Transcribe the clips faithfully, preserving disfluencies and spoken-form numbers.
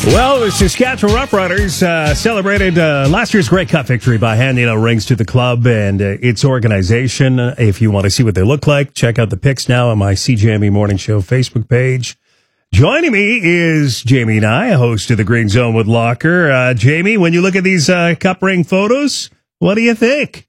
Well, the Saskatchewan Roughriders uh, celebrated uh, last year's Grey Cup victory by handing out rings to the club and uh, its organization. Uh, if you want to see what they look like, check out the pics now on my C J M E Morning Show Facebook page. Joining me is Jamie Nye, host of the Green Zone with Locker. Uh, Jamie, when you look at these uh, cup ring photos, what do you think?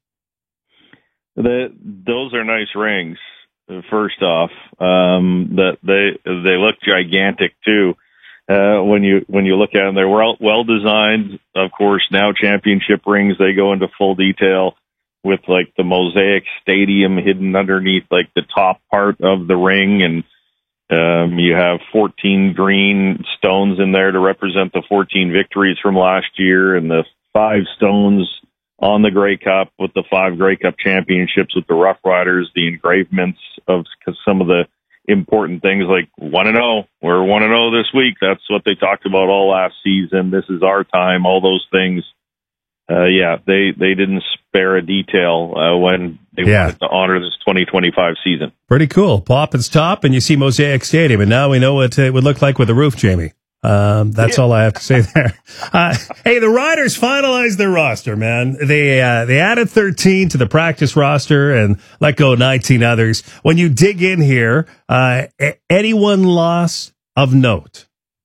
The, those are nice rings. First off, um, that they they look gigantic too. Uh, when you when you look at them, they're well well designed. Of course, now championship rings, they go into full detail with like the mosaic stadium hidden underneath like the top part of the ring, and um, you have fourteen green stones in there to represent the fourteen victories from last year, and the five stones on the Grey Cup with the five Grey Cup championships with the Rough Riders, the engravements of some of the important things like one and oh. We're one and oh this week. That's what they talked about all last season. This is our time, all those things. Uh, yeah, they, they didn't spare a detail uh, when they yeah. wanted to honor this twenty twenty-five season. Pretty cool. Pop its top, and you see Mosaic Stadium, and now we know what it would look like with the roof, Jamie. Um, that's yeah. all I have to say there. Uh, hey, the Riders finalized their roster, man. They, uh, they added thirteen to the practice roster and let go nineteen others. When you dig in here, uh, anyone lost of note?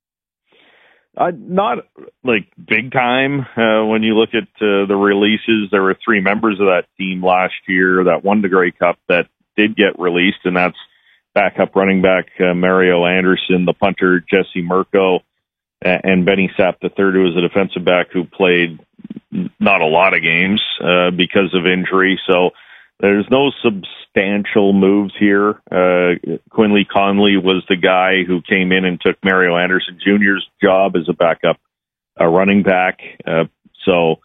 Uh, not like big time. Uh, when you look at uh, the releases, there were three members of that team last year that won the Grey Cup that did get released, and that's backup running back uh, Mario Anderson, the punter Jesse Mirko, uh, and Benny Sapp the third, who was a defensive back who played not a lot of games uh, because of injury. So there's no substantial moves here. Uh, Quinley Conley was the guy who came in and took Mario Anderson Junior's job as a backup uh, running back. Uh, so.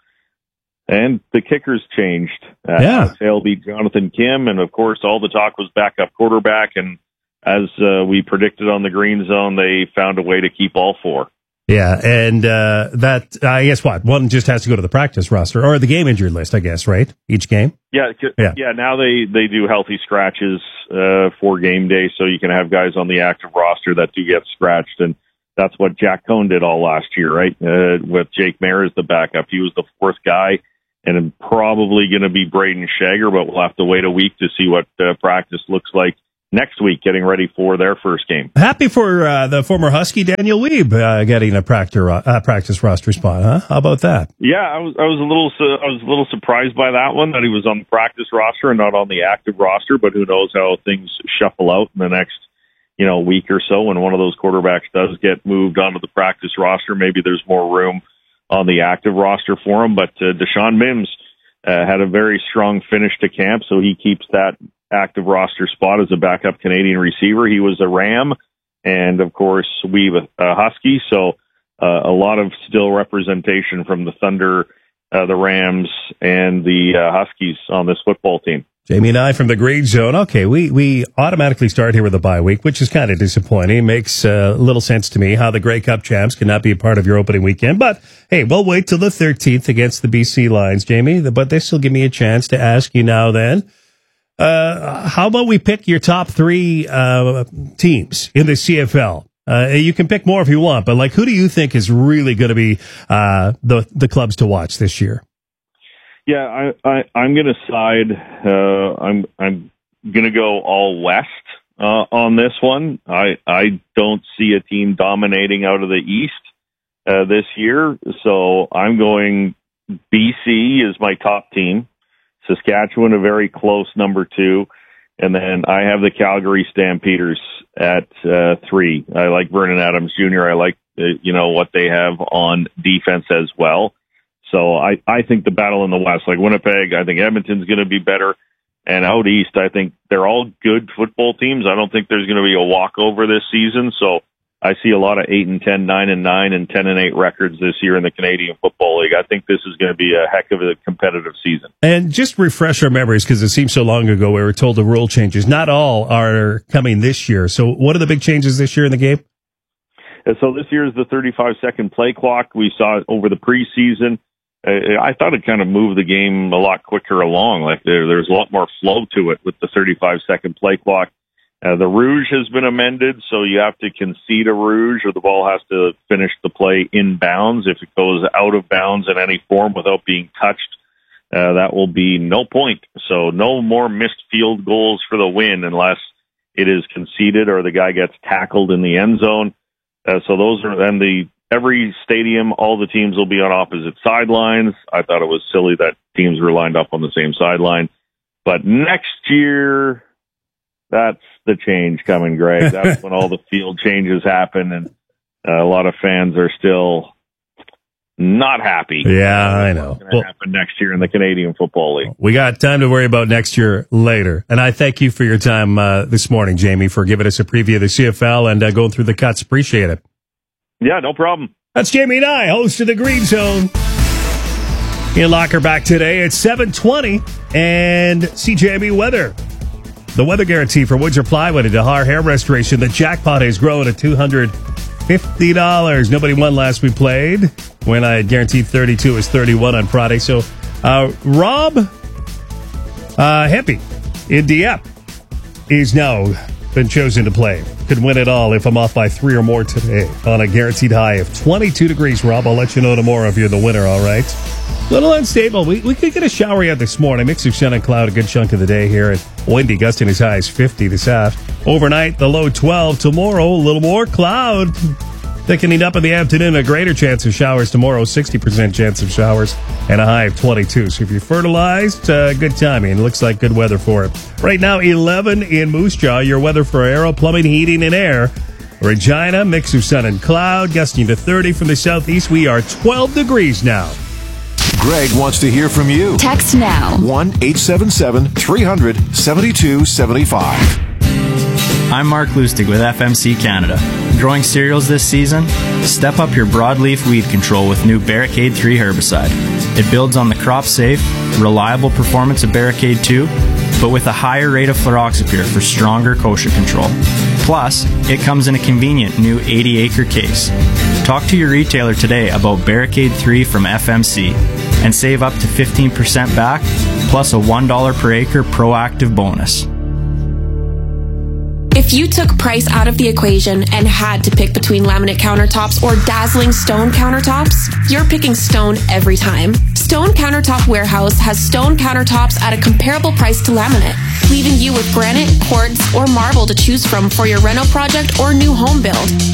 And the kickers changed. Uh, yeah. Hale beat Jonathan Kim, and of course, all the talk was backup quarterback. And as uh, we predicted on the Green Zone, they found a way to keep all four. Yeah, and uh, that, I guess what? One just has to go to the practice roster, or the game injured list, I guess, right? Each game? Yeah, yeah. yeah now they, they do healthy scratches uh, for game day, so you can have guys on the active roster that do get scratched. And that's what Jack Cohn did all last year, right? Uh, with Jake Mayer as the backup. He was the fourth guy. And probably going to be Braden Shager, but we'll have to wait a week to see what uh, practice looks like next week, getting ready for their first game. Happy for uh, the former Husky Daniel Weeb uh, getting a practice uh, practice roster spot, huh? How about that? Yeah, I was I was a little I was a little surprised by that one, that he was on the practice roster and not on the active roster. But who knows how things shuffle out in the next you know week or so when one of those quarterbacks does get moved onto the practice roster. Maybe there's more room on the active roster for him, but uh, Deshaun Mims uh, had a very strong finish to camp, so he keeps that active roster spot as a backup Canadian receiver. He was a Ram, and of course, we a uh, Husky, so uh, a lot of still representation from the Thunder, uh, the Rams, and the uh, Huskies on this football team. Jamie and I from the Green Zone. Okay, we, we automatically start here with a bye week, which is kind of disappointing. Makes uh, little sense to me how the Grey Cup champs cannot be a part of your opening weekend. But, hey, we'll wait till the thirteenth against the B C Lions, Jamie. But this will give me a chance to ask you now then, uh, how about we pick your top three uh, teams in the C F L? Uh, you can pick more if you want, but, like, who do you think is really going to be uh, the the clubs to watch this year? Yeah, I, I, I'm going to side. Uh, I'm I'm going to go all West uh, on this one. I I don't see a team dominating out of the East uh, this year, so I'm going B C is my top team. Saskatchewan a very close number two, and then I have the Calgary Stampeders at uh, three. I like Vernon Adams Junior I like uh, you know what they have on defense as well. So I, I think the battle in the West, like Winnipeg, I think Edmonton's going to be better. And out East, I think they're all good football teams. I don't think there's going to be a walkover this season. So I see a lot of eight and ten, nine and nine, and ten and eight records this year in the Canadian Football League. I think this is going to be a heck of a competitive season. And just refresh our memories, because it seems so long ago we were told the rule changes. Not all are coming this year. So what are the big changes this year in the game? And so this year is the thirty-five second play clock. We saw it over the preseason. I thought it kind of moved the game a lot quicker along. Like there, there's a lot more flow to it with the thirty-five second play clock. Uh, the Rouge has been amended, so you have to concede a Rouge or the ball has to finish the play in bounds. If it goes out of bounds in any form without being touched, uh, that will be no point. So no more missed field goals for the win unless it is conceded or the guy gets tackled in the end zone. Uh, so those are then the every stadium, all the teams will be on opposite sidelines. I thought it was silly that teams were lined up on the same sideline. But next year, that's the change coming, Greg. That's when all the field changes happen, and uh, a lot of fans are still not happy. Yeah, I know. What's going to well, happen next year in the Canadian Football League? We got time to worry about next year later. And I thank you for your time uh, this morning, Jamie, for giving us a preview of the C F L and uh, going through the cuts. Appreciate it. Yeah, no problem. That's Jamie and I, host of the Green Zone. In Locker back today at seven twenty, and C J M E weather. The weather guarantee for Woods or Plywood and Dahar Hair Restoration. The jackpot has grown to two hundred fifty dollars. Nobody won last we played when I had guaranteed thirty-two. It was thirty-one on Friday. So uh, Rob uh, Hempy in Dieppe is now been chosen to play. Could win it all if I'm off by three or more today on a guaranteed high of twenty-two degrees. Rob, I'll let you know tomorrow if you're the winner, all right? A little unstable. We, we could get a shower yet this morning. Mix of sun and cloud a good chunk of the day here. And windy, gusting as high as fifty this afternoon. Overnight, the low twelve. Tomorrow, a little more cloud. Thickening up in the afternoon, a greater chance of showers tomorrow. sixty percent chance of showers and a high of twenty-two. So if you're fertilized, uh, good timing. It looks like good weather for it. Right now, eleven in Moose Jaw. Your weather for Aero Plumbing, Heating, and Air. Regina, mix of sun and cloud, gusting to thirty from the southeast. We are twelve degrees now. Greg wants to hear from you. Text now. one eight seven seven, three hundred, seventy-two seventy-five. I'm Mark Lustig with F M C Canada. Growing cereals this season? Step up your broadleaf weed control with new Barricade three herbicide. It builds on the crop-safe, reliable performance of Barricade two, but with a higher rate of fluroxapyr for stronger kochia control. Plus, it comes in a convenient new eighty acre case. Talk to your retailer today about Barricade three from F M C and save up to fifteen percent back, plus a one dollar per acre proactive bonus. If you took price out of the equation and had to pick between laminate countertops or dazzling stone countertops, you're picking stone every time. Stone Countertop Warehouse has stone countertops at a comparable price to laminate, leaving you with granite, quartz, or marble to choose from for your reno project or new home build.